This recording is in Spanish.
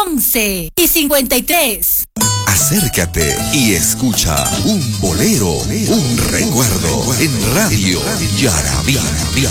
11:53. Acércate y escucha un bolero, un recuerdo en Radio Yarabí.